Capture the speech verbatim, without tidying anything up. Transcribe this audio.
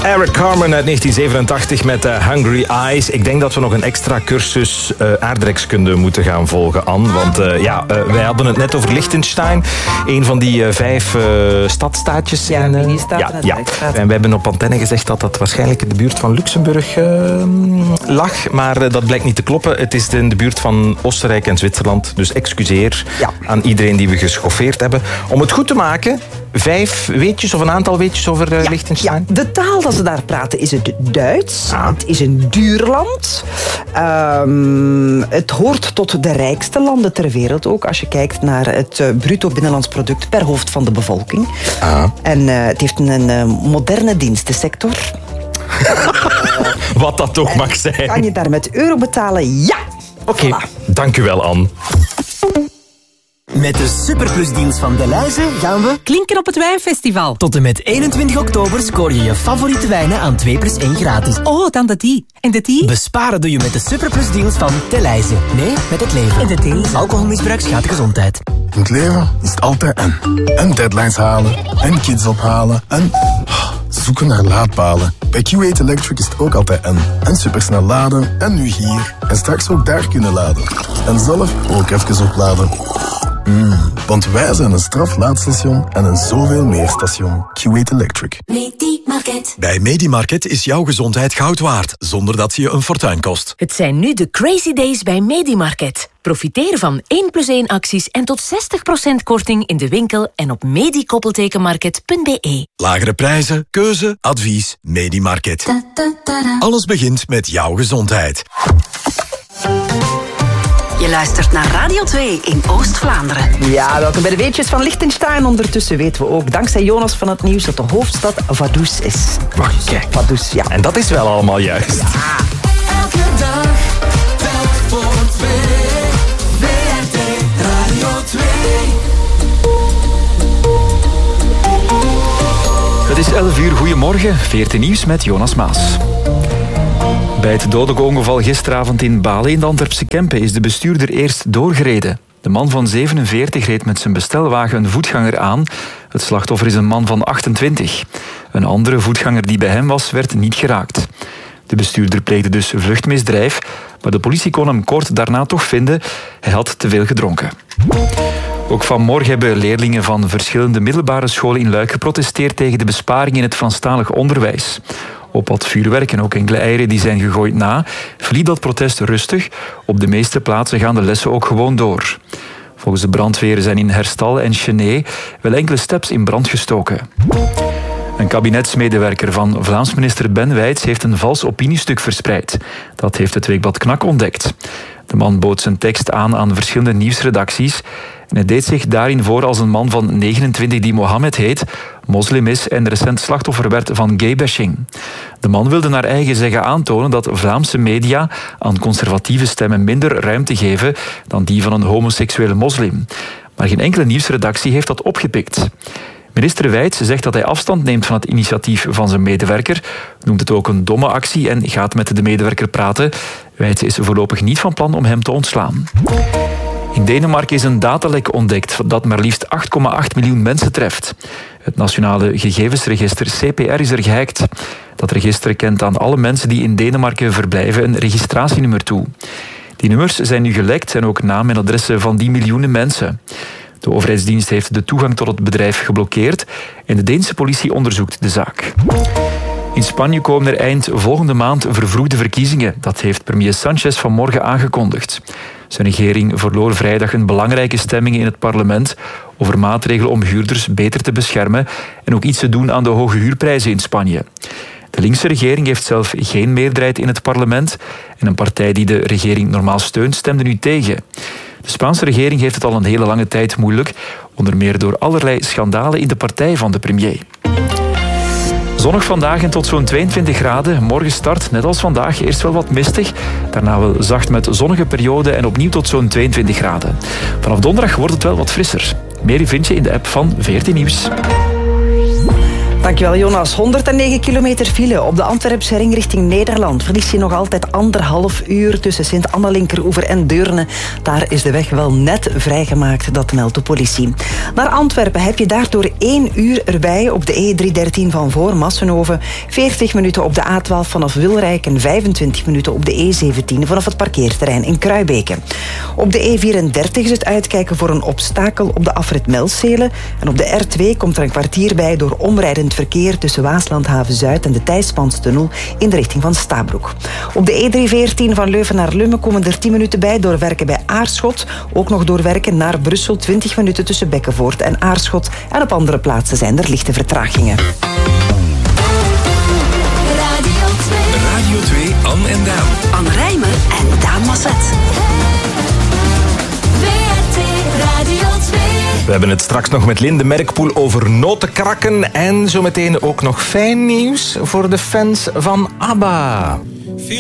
Eric Carmen uit negentien zevenentachtig met uh, Hungry Eyes. Ik denk dat we nog een extra cursus uh, aardrijkskunde moeten gaan volgen, Anne. Want uh, ja, uh, wij hadden het net over Liechtenstein. Een van die uh, vijf uh, stadstaatjes. Ja, in, uh, mini-staat ja, en ja. En we hebben op antenne gezegd dat dat waarschijnlijk in de buurt van Luxemburg uh, lag. Maar uh, dat blijkt niet te kloppen. Het is in de buurt van Oostenrijk en Zwitserland. Dus excuseer ja. aan iedereen die we geschoffeerd hebben. Om het goed te maken, vijf weetjes of een aantal weetjes over uh, ja, Liechtenstein. Ja, de taal dat ze daar praten is het Duits. Ah. Het is een duur land. Um, het hoort tot de rijkste landen ter wereld ook. Als je kijkt naar het uh, bruto binnenlands product per hoofd van de bevolking. Ah. En uh, het heeft een, een uh, moderne dienstensector. Wat dat toch mag zijn. Kan je daar met euro betalen? Ja! Oké, okay. Voilà. Dank u wel, Anne. Met de Superplusdienst van Delhaize gaan we klinken op het wijnfestival. Tot en met eenentwintig oktober scoor je je favoriete wijnen aan twee plus één gratis. Oh, dan de die. En de die? Besparen doe je met de Superplusdienst van Delhaize. Nee, met het leven. En de die? Alcoholmisbruik schaadt de gezondheid. In het leven is het altijd en. En deadlines halen. En kids ophalen. En zoeken naar laadpalen. Bij Q eight Electric is het ook altijd en. En supersnel laden. En nu hier. En straks ook daar kunnen laden. En zelf ook even opladen. Mm, want wij zijn een straflaadstation en een zoveel meer station. Q eight Electric. Medimarket. Bij Medimarket is jouw gezondheid goud waard, zonder dat ze je een fortuin kost. Het zijn nu de Crazy Days bij Medimarket. Profiteer van één plus één acties en tot zestig procent korting in de winkel en op medikoppeltekenmarket punt b e. Lagere prijzen, keuze, advies, Medimarket. Da, da, da, da. Alles begint met jouw gezondheid. Je luistert naar Radio twee in Oost-Vlaanderen. Ja, welkom bij de weetjes van Liechtenstein. Ondertussen weten we ook, dankzij Jonas van het Nieuws, dat de hoofdstad Vaduz is. Wacht, kijk. Vaduz, ja. En dat is wel allemaal juist. Ja. Elke dag, telk voor twee. V R T Radio twee. Het is elf uur, goedemorgen. V R T Nieuws met Jonas Maas. Bij het dodelijke ongeval gisteravond in Balen in de Antwerpse Kempen is de bestuurder eerst doorgereden. De man van zevenenveertig reed met zijn bestelwagen een voetganger aan. Het slachtoffer is een man van achtentwintig. Een andere voetganger die bij hem was, werd niet geraakt. De bestuurder pleegde dus vluchtmisdrijf, maar de politie kon hem kort daarna toch vinden. Hij had te veel gedronken. Ook vanmorgen hebben leerlingen van verschillende middelbare scholen in Luik geprotesteerd tegen de besparing in het Franstalig onderwijs. Op wat vuurwerk en ook enkele eieren die zijn gegooid na, verliep dat protest rustig. Op de meeste plaatsen gaan de lessen ook gewoon door. Volgens de brandweer zijn in Herstal en Chené wel enkele steps in brand gestoken. Een kabinetsmedewerker van Vlaams minister Ben Wijts heeft een vals opiniestuk verspreid. Dat heeft het weekblad Knak ontdekt. De man bood zijn tekst aan aan verschillende nieuwsredacties en hij deed zich daarin voor als een man van negenentwintig die Mohammed heet, moslim is en recent slachtoffer werd van gaybashing. De man wilde naar eigen zeggen aantonen dat Vlaamse media aan conservatieve stemmen minder ruimte geven dan die van een homoseksuele moslim. Maar geen enkele nieuwsredactie heeft dat opgepikt. Minister Wijts zegt dat hij afstand neemt van het initiatief van zijn medewerker, noemt het ook een domme actie en gaat met de medewerker praten. Wijts is voorlopig niet van plan om hem te ontslaan. In Denemarken is een datalek ontdekt dat maar liefst acht komma acht miljoen mensen treft. Het nationale gegevensregister C P R is er gehackt. Dat register kent aan alle mensen die in Denemarken verblijven een registratienummer toe. Die nummers zijn nu gelekt en ook namen en adressen van die miljoenen mensen. De overheidsdienst heeft de toegang tot het bedrijf geblokkeerd en de Deense politie onderzoekt de zaak. In Spanje komen er eind volgende maand vervroegde verkiezingen. Dat heeft premier Sanchez vanmorgen aangekondigd. Zijn regering verloor vrijdag een belangrijke stemming in het parlement over maatregelen om huurders beter te beschermen en ook iets te doen aan de hoge huurprijzen in Spanje. De linkse regering heeft zelf geen meerderheid in het parlement en een partij die de regering normaal steunt stemde nu tegen. De Spaanse regering heeft het al een hele lange tijd moeilijk, onder meer door allerlei schandalen in de partij van de premier. Zonnig vandaag en tot zo'n tweeëntwintig graden. Morgen start, net als vandaag, eerst wel wat mistig. Daarna wel zacht met zonnige perioden en opnieuw tot zo'n tweeëntwintig graden. Vanaf donderdag wordt het wel wat frisser. Meer vind je in de app van V R T Nieuws. Dankjewel Jonas. honderdnegen kilometer file op de Antwerpse ring richting Nederland. Verlies je nog altijd anderhalf uur tussen Sint-Anna-Linkeroever en Deurne. Daar is de weg wel net vrijgemaakt, dat meldt de politie. Naar Antwerpen heb je daardoor één uur erbij op de E driehonderddertien van voor Massenhoven, veertig minuten op de A twaalf vanaf Wilrijk en vijfentwintig minuten op de E zeventien vanaf het parkeerterrein in Kruibeke. Op de E vierendertig is het uitkijken voor een obstakel op de afrit Melzele en op de R twee komt er een kwartier bij door omrijdend verkeer tussen Waaslandhaven Zuid en de Thijspanstunnel in de richting van Stabroek. Op de E driehonderdveertien van Leuven naar Lummen komen er tien minuten bij door werken bij Aarschot. Ook nog door werken naar Brussel, twintig minuten tussen Bekkenvoort en Aarschot. En op andere plaatsen zijn er lichte vertragingen. Radio twee, Anne en Daan. Anne Rijmen en Daan Masset. We hebben het straks nog met Linde Merkpoel over notenkrakken en zometeen ook nog fijn nieuws voor de fans van ABBA.